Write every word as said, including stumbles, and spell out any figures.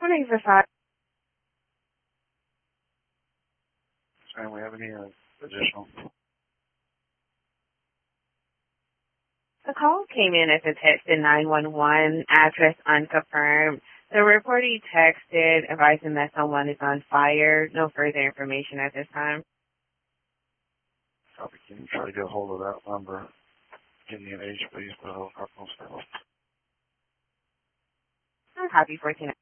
Morning, Versailles. And we have any uh, additional? The call came in as a text in nine one one, address unconfirmed. The reportee texted advising that someone is on fire. No further information at this time. Copy. Can you try to get a hold of that number? Give me an age, please, but I'll have no stuff. Copy fourteen.